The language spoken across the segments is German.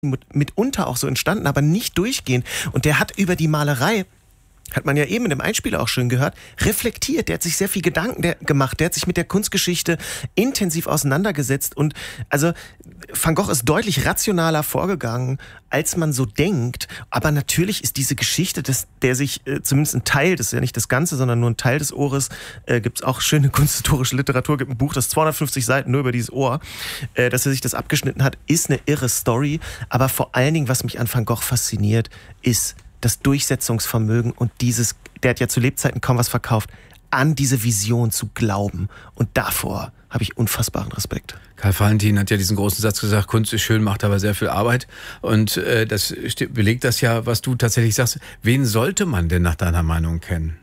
mitunter auch so entstanden, aber nicht durchgehend. Und der hat über die Malerei, hat man ja eben in dem Einspieler auch schön gehört, reflektiert. Der hat sich sehr viel Gedanken gemacht. Der hat sich mit der Kunstgeschichte intensiv auseinandergesetzt. Und also Van Gogh ist deutlich rationaler vorgegangen, als man so denkt. Aber natürlich ist diese Geschichte, der sich zumindest ein Teil, das ist ja nicht das Ganze, sondern nur ein Teil des Ohres, gibt es auch schöne kunsthistorische Literatur, gibt ein Buch, das 250 Seiten nur über dieses Ohr, dass er sich das abgeschnitten hat, ist eine irre Story. Aber vor allen Dingen, was mich an Van Gogh fasziniert, ist das Durchsetzungsvermögen und der hat ja zu Lebzeiten kaum was verkauft, an diese Vision zu glauben. Und davor habe ich unfassbaren Respekt. Karl Valentin hat ja diesen großen Satz gesagt, Kunst ist schön, macht aber sehr viel Arbeit. Und das belegt das ja, was du tatsächlich sagst. Wen sollte man denn nach deiner Meinung kennen?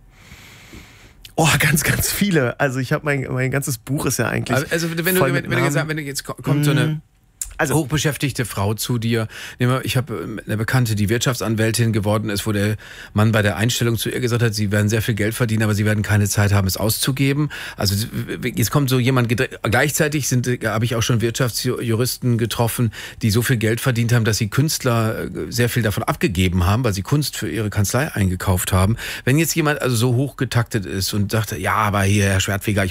Oh, ganz, ganz viele. Also ich habe mein ganzes Buch ist ja eigentlich also wenn jetzt kommt so eine hochbeschäftigte Frau zu dir. Ich habe eine Bekannte, die Wirtschaftsanwältin geworden ist, wo der Mann bei der Einstellung zu ihr gesagt hat, sie werden sehr viel Geld verdienen, aber sie werden keine Zeit haben, es auszugeben. Also jetzt kommt so jemand, gleichzeitig habe ich auch schon Wirtschaftsjuristen getroffen, die so viel Geld verdient haben, dass sie Künstler sehr viel davon abgegeben haben, weil sie Kunst für ihre Kanzlei eingekauft haben. Wenn jetzt jemand also so hochgetaktet ist und sagt, ja, aber hier, Herr Schwertfeger,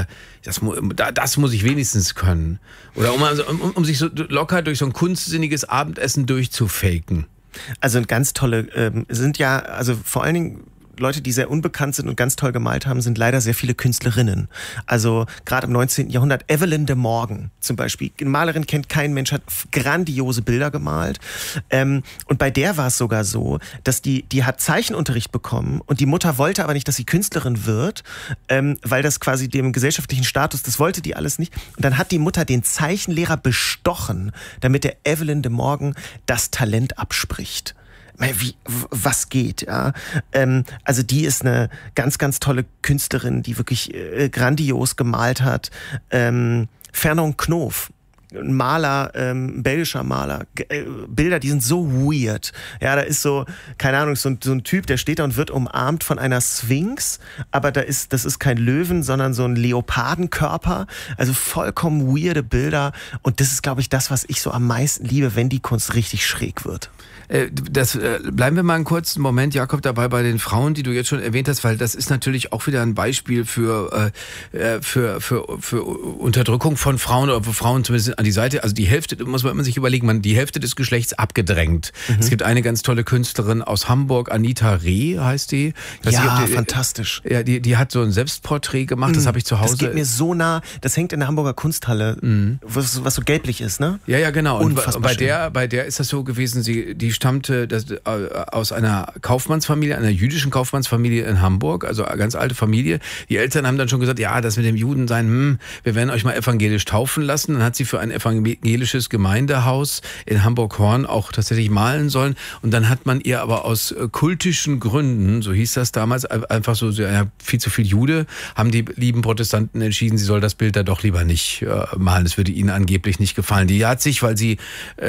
das muss ich wenigstens können. Oder um sich so locker durch so ein kunstsinniges Abendessen durchzufaken. Also ganz tolle, sind ja, also vor allen Dingen Leute, die sehr unbekannt sind und ganz toll gemalt haben, sind leider sehr viele Künstlerinnen. Also gerade im 19. Jahrhundert, Evelyn de Morgan zum Beispiel. Eine Malerin kennt kein Mensch, hat grandiose Bilder gemalt. Und bei der war es sogar so, dass die hat Zeichenunterricht bekommen und die Mutter wollte aber nicht, dass sie Künstlerin wird, weil das quasi dem gesellschaftlichen Status, das wollte die alles nicht. Und dann hat die Mutter den Zeichenlehrer bestochen, damit der Evelyn de Morgan das Talent abspricht. Was geht, ja. Also die ist eine ganz, ganz tolle Künstlerin, die wirklich grandios gemalt hat. Fernand Knof, ein Maler, ein belgischer Maler, Bilder, die sind so weird. Ja, da ist so, keine Ahnung, so ein Typ, der steht da und wird umarmt von einer Sphinx, aber das ist kein Löwen, sondern so ein Leopardenkörper. Also vollkommen weirde Bilder. Und das ist, glaube ich, das, was ich so am meisten liebe, wenn die Kunst richtig schräg wird. Bleiben wir mal einen kurzen Moment, Jakob, dabei bei den Frauen, die du jetzt schon erwähnt hast, weil das ist natürlich auch wieder ein Beispiel für Unterdrückung von Frauen oder für Frauen zumindest an die Seite. Also die Hälfte, muss man immer sich überlegen, die Hälfte des Geschlechts abgedrängt. Mhm. Es gibt eine ganz tolle Künstlerin aus Hamburg, Anita Reh heißt die. Fantastisch. Ja, die hat so ein Selbstporträt gemacht, das habe ich zu Hause. Das geht mir so nah, das hängt in der Hamburger Kunsthalle, was so gelblich ist, ne? Ja, genau. Unfassbar und bei der ist das so gewesen, die stammte aus einer Kaufmannsfamilie, einer jüdischen Kaufmannsfamilie in Hamburg, also eine ganz alte Familie. Die Eltern haben dann schon gesagt, ja, das mit dem Judensein, wir werden euch mal evangelisch taufen lassen. Dann hat sie für ein evangelisches Gemeindehaus in Hamburg-Horn auch tatsächlich malen sollen. Und dann hat man ihr aber aus kultischen Gründen, so hieß das damals, einfach so, ja, viel zu viel Jude, haben die lieben Protestanten entschieden, sie soll das Bild da doch lieber nicht malen. Es würde ihnen angeblich nicht gefallen. Die hat sich, weil sie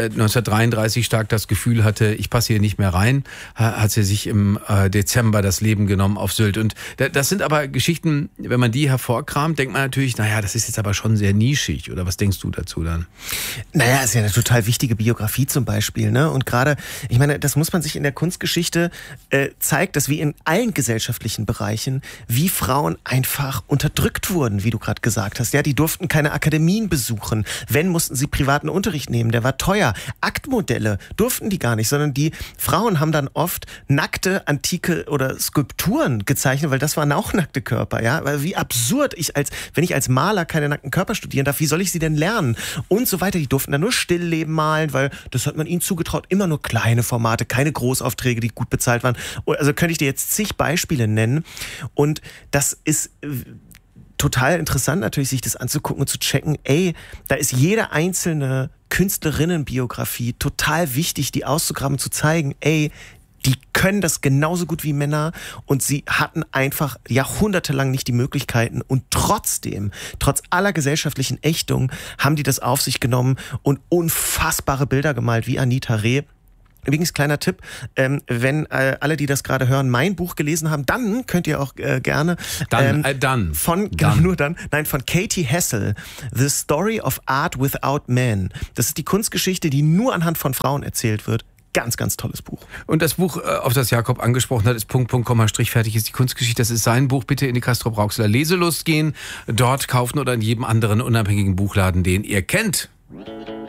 1933 stark das Gefühl hatte, ich passe hier nicht mehr rein, hat sie sich im Dezember das Leben genommen auf Sylt. Und das sind aber Geschichten, wenn man die hervorkramt, denkt man natürlich, naja, das ist jetzt aber schon sehr nischig. Oder was denkst du dazu dann? Naja, ist ja eine total wichtige Biografie zum Beispiel, ne? Und gerade, ich meine, das muss man sich in der Kunstgeschichte zeigt, dass wie in allen gesellschaftlichen Bereichen, wie Frauen einfach unterdrückt wurden, wie du gerade gesagt hast. Ja, die durften keine Akademien besuchen. Wenn, mussten sie privaten Unterricht nehmen, der war teuer. Aktmodelle durften die gar nicht, sondern die Frauen haben dann oft nackte, antike oder Skulpturen gezeichnet, weil das waren auch nackte Körper, ja. Weil wie absurd wenn ich als Maler keine nackten Körper studieren darf, wie soll ich sie denn lernen? Und so weiter. Die durften dann nur Stillleben malen, weil das hat man ihnen zugetraut. Immer nur kleine Formate, keine Großaufträge, die gut bezahlt waren. Also könnte ich dir jetzt zig Beispiele nennen. Und das ist total interessant natürlich, sich das anzugucken und zu checken, da ist jede einzelne Künstlerinnenbiografie total wichtig, die auszugraben, zu zeigen, die können das genauso gut wie Männer und sie hatten einfach jahrhundertelang nicht die Möglichkeiten und trotzdem, trotz aller gesellschaftlichen Ächtung, haben die das auf sich genommen und unfassbare Bilder gemalt, wie Anita Reh. Übrigens, kleiner Tipp, wenn alle, die das gerade hören, mein Buch gelesen haben, dann könnt ihr auch gerne von Katie Hessel, The Story of Art Without Men. Das ist die Kunstgeschichte, die nur anhand von Frauen erzählt wird. Ganz, ganz tolles Buch. Und das Buch, auf das Jakob angesprochen hat, ist Strich, fertig ist die Kunstgeschichte. Das ist sein Buch. Bitte in die Castrop-Rauxel Leselust gehen, dort kaufen oder in jedem anderen unabhängigen Buchladen, den ihr kennt.